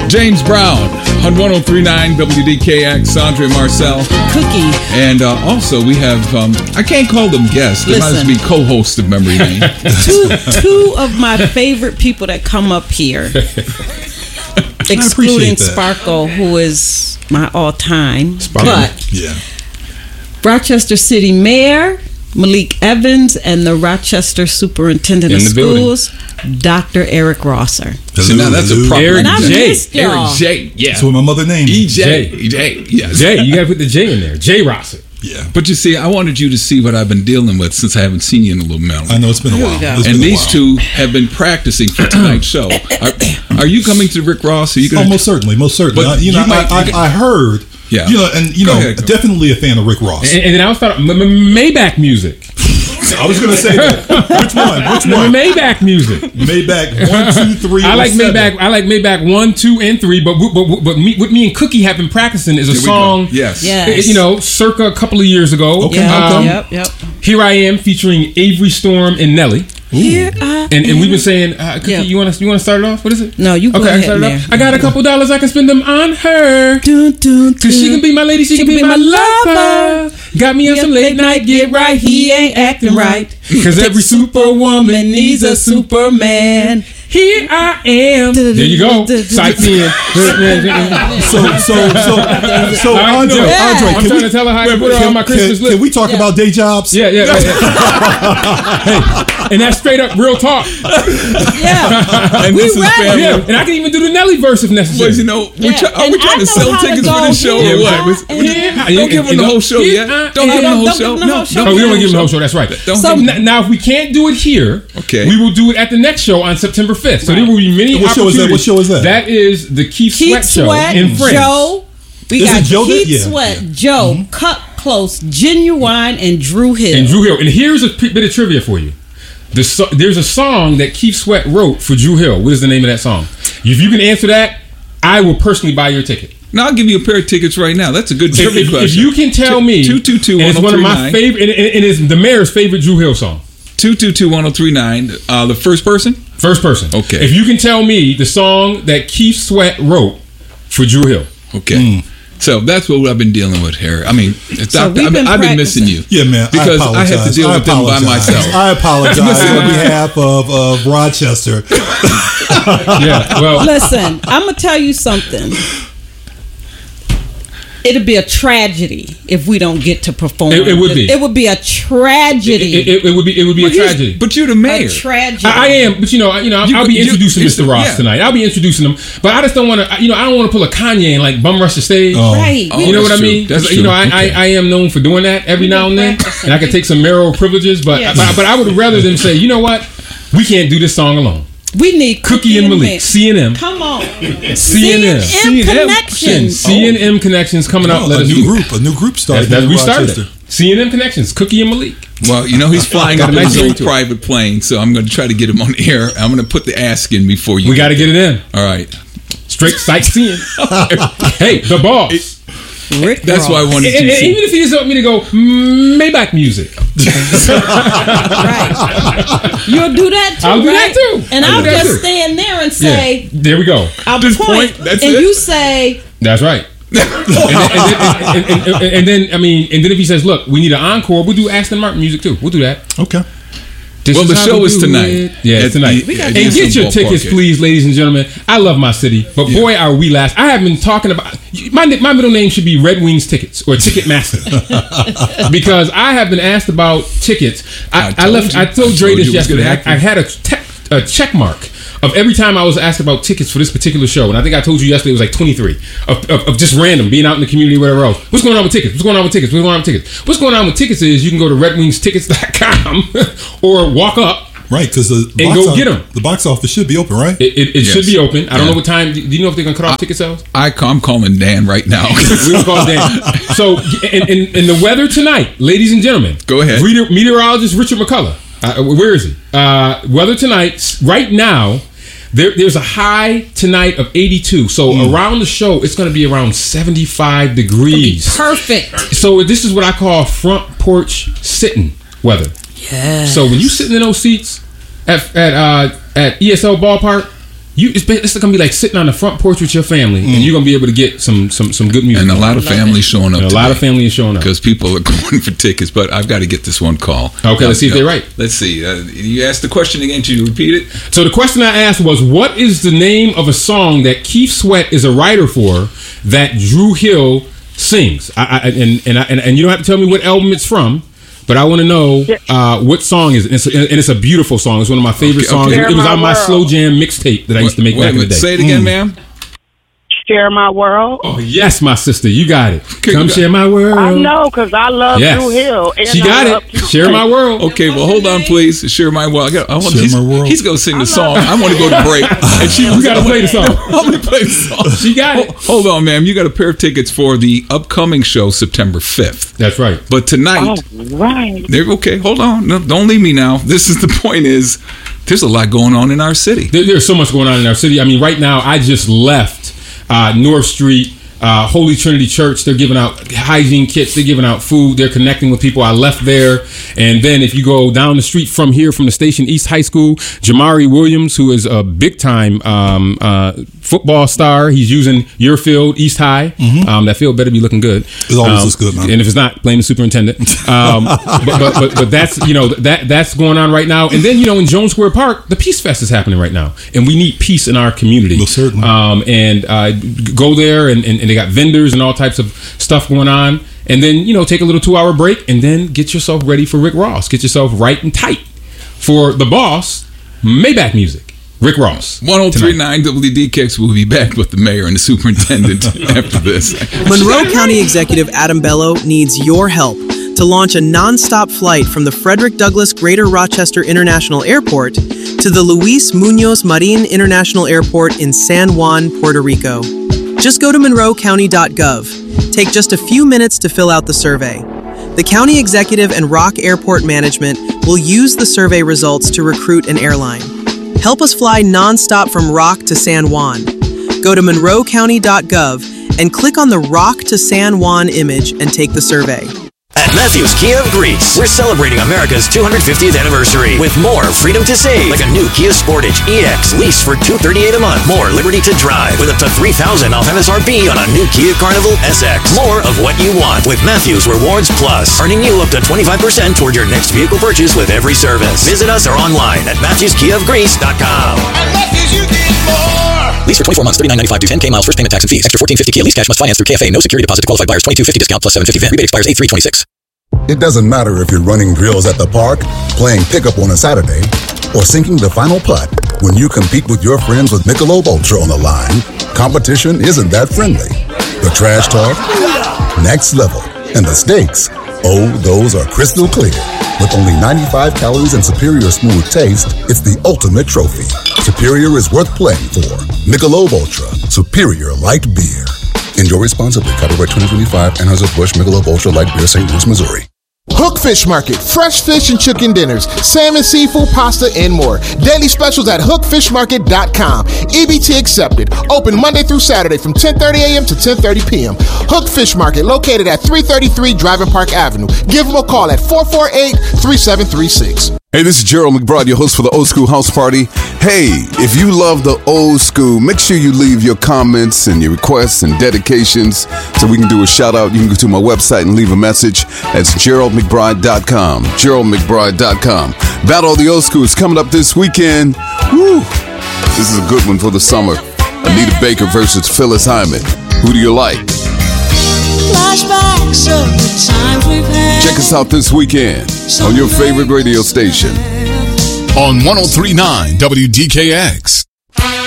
James Brown on 103.9 WDKX, Andre Marcel. Cookie. And also we have, I can't call them guests. They might as well be co-hosts of Memory Lane. two of my favorite people that come up here, excluding Sparkle, who is my all-time. Sparkle. But yeah. Rochester City Mayor Malik Evans and the Rochester Superintendent of Schools, Dr. Eric Rosser. So now that's a problem. Eric J. Eric J. Yeah. That's what my mother named me. EJ. Yes. J. You got to put the J in there. J. Rosser. Yeah. But you see, I wanted you to see what I've been dealing with since I haven't seen you in a little minute. I know it's been a while. And these two have been practicing for tonight's show. Are you coming to Rick Ross? Are you going? Oh, most certainly. But, I heard. Yeah. And definitely a fan of Rick Ross. And then I was talking Maybach music. I was going to say that. Which one? Maybach music. Maybach 1, 2, 3. I like Maybach. I like Maybach 1, 2, and 3. But what me and Cookie have been practicing is a song. Yes. Circa a couple of years ago. Okay. Yep. Here I Am, featuring Avery Storm and Nelly. Here I and we've been saying, Cookie, you want to start it off? What is it? No, you go ahead. I got a couple dollars, I can spend them on her. Cause she can be my lady, she can be my lover. Got me on some late night, get right, he ain't acting right. Cause every superwoman needs a Superman. Here I am. There you go. Sightseeing. So Andre, I'm trying to tell her how to put her on my Christmas list. Can we talk about day jobs? Yeah. Hey, and that's straight up real talk. Yeah. And this is family. Yeah. And I can even do the Nelly verse if necessary. Well, are we trying to sell tickets for this show or what? Don't give them the whole show yet. Don't give them the whole show. No, we don't want to give them the whole show. That's right. So now, if we can't do it here, we will do it at the next show on September 5th. So there will be many opportunities. What show is that? That is the Keith Sweat show in France. Joe. We got Keith Sweat, Joe, Cut Close, Genuine, and Drew Hill. And here's a bit of trivia for you. There's a song that Keith Sweat wrote for Drew Hill. What is the name of that song? If you can answer that, I will personally buy your ticket. Now I'll give you a pair of tickets right now. That's a good trivia question. If you can tell me, 222-1039. It's one of my favorite, and it is the mayor's favorite Drew Hill song. 222-1039. The first person? First person. Okay. If you can tell me the song that Keith Sweat wrote for Drew Hill. Okay. So that's what I've been dealing with here. I mean, I've been missing you. Yeah, man. Because I have to deal with them by myself. I apologize on behalf of Rochester. Yeah, well. Listen, I'm going to tell you something. It'd be a tragedy if we don't get to perform. It would be. It would be a tragedy. It would be a tragedy. But you're the mayor. A tragedy. I am, but I'll be introducing Mr. Ross tonight. I'll be introducing him, but I just don't want to. I don't want to pull a Kanye and like bum rush the stage. Right. You know what I mean? That's true. I am known for doing that every now and then, and I can take some mayoral privileges. But I would rather them say, you know what, we can't do this song alone. We need Cookie and Malik. C&M. Come on. C&M Connections. C&M Connections coming out. A new group started. We started. C&M Connections. Cookie and Malik. Well, he's flying up in his own private plane, so I'm going to try to get him on the air. I'm going to put the ask in before you. We got to get it in. All right. Straight sightseeing. Hey, the boss. Rick That's Ross. why I wanted to see. Even if he doesn't want me to go Maybach music. Right. You'll do that too. I'll do that too. And I'll just stand there and say, there we go. I'll point. That's and it? you say, that's right. and then if he says, look, we need an encore, we'll do Aston Martin music too. We'll do that. Okay. Well, the show is tonight. Yeah, it's tonight. And get your tickets, please, ladies and gentlemen. I love my city, but boy, are we last. I have been talking about my middle name should be Red Wings Tickets or Ticketmaster because I have been asked about tickets. I told Dre this yesterday. I had a check mark of every time I was asked about tickets for this particular show, and I think I told you yesterday it was like 23 of just random being out in the community, whatever else. What's going on with tickets? What's going on with tickets? What's going on with tickets? What's going on with tickets is you can go to redwingstickets.com or walk up. Right, because get them. The box office should be open, right? It should be open. I don't know what time. Do you know if they're going to cut off ticket sales? I'm calling Dan right now. We'll call Dan. So, in the weather tonight, ladies and gentlemen. Go ahead. Meteorologist Richard McCullough. Where is he? Weather tonight, right now, there's a high tonight of 82. So around the show, it's going to be around 75 degrees. Perfect. So this is what I call front porch sitting weather. Yeah. So when you sitting in those seats at ESL Ballpark, it's going to be like sitting on the front porch with your family, and you're going to be able to get some good music. And a lot of families showing up. And a lot of families showing up. Because people are going for tickets, but I've got to get this one call. Okay, let's see if they're right. Let's see. You asked the question again. Can you repeat it? So the question I asked was, what is the name of a song that Keith Sweat is a writer for that Dru Hill sings? And you don't have to tell me what album it's from, but I want to know what song is it. And it's a beautiful song. It's one of my favorite songs. It was on my Slow Jam mixtape that I used to make back in the day. Say it again, ma'am. Share My World. Oh, yes, my sister. You got it. Come share my world. I know, because I love Dru Hill. And she got it. Share my world. Okay, well, hold on, please. Share my world. Share my world. He's going to sing the song. I want to go to break. And you got to play the song. I'm going to play the song. She got it. Hold on, ma'am. You got a pair of tickets for the upcoming show, September 5th. That's right. But tonight. Oh, right. Okay, hold on. No, don't leave me now. This is the point is, there's a lot going on in our city. There's so much going on in our city. I mean, right now, I just left North Street, Holy Trinity Church. They're giving out hygiene kits. They're giving out food. They're connecting with people. I left there. And then if you go down the street from here, from the station, East High School, Jamari Williams, who is a big-time football star. He's using your field, East High. That field better be looking good. It always looks good, man. And if it's not, blame the superintendent. But that's, that's going on right now. And then, in Jones Square Park, the Peace Fest is happening right now. And we need peace in our community. Well, certainly. And go there, and they got vendors and all types of stuff going on. And then, take a little 2-hour break, and then get yourself ready for Rick Ross. Get yourself right and tight for the boss, Maybach Music. Rick Ross. 103.9 WDKX will be back with the mayor and the superintendent after this. Monroe County Executive Adam Bello needs your help to launch a nonstop flight from the Frederick Douglass Greater Rochester International Airport to the Luis Muñoz Marin International Airport in San Juan, Puerto Rico. Just go to monroecounty.gov. Take just a few minutes to fill out the survey. The county executive and Rock Airport Management will use the survey results to recruit an airline. Help us fly nonstop from Rock to San Juan. Go to monroecounty.gov and click on the Rock to San Juan image and take the survey. At Matthews Kia of Greece, we're celebrating America's 250th anniversary with more freedom to save, like a new Kia Sportage EX leased for $238 a month. More liberty to drive with up to $3,000 off MSRP on a new Kia Carnival SX. More of what you want with Matthews Rewards Plus, earning you up to 25% toward your next vehicle purchase with every service. Visit us or online at MatthewsKiaofGreece.com. At Matthews, you get more. Lease for 24 months, $39.95 due 10K miles, first payment, tax and fees. Extra $14.50 Kia lease cash must finance through KFA. No security deposit to qualified buyers. $22.50 discount plus $7.50 VAT. Rebate expires 8/3/26. It doesn't matter if you're running drills at the park, playing pickup on a Saturday, or sinking the final putt. When you compete with your friends with Michelob Ultra on the line, competition isn't that friendly. The trash talk, next level. And the stakes, those are crystal clear. With only 95 calories and superior smooth taste, it's the ultimate trophy. Superior is worth playing for. Michelob Ultra, superior light beer. Enjoy responsibly. Copyright 2025. Anheuser-Busch Michelob Ultra Light Beer, St. Louis, Missouri. Hook Fish Market, fresh fish and chicken dinners, salmon, seafood, pasta, and more. Daily specials at hookfishmarket.com. EBT accepted. Open Monday through Saturday from 10:30 a.m. to 10:30 p.m. Hook Fish Market, located at 333 Driving Park Avenue. Give them a call at 448-3736. Hey, this is Gerald McBride, your host for the Old School House Party. Hey, if you love the old school, make sure you leave your comments and your requests and dedications so we can do a shout out. You can go to my website and leave a message. That's GeraldMcBride.com. GeraldMcBride.com. Battle of the Old School is coming up this weekend. Woo! This is a good one for the summer. Anita Baker versus Phyllis Hyman. Who do you like? Flashbacks of the times we've had. Check us out this weekend on your favorite radio station. On 103.9 WDKX.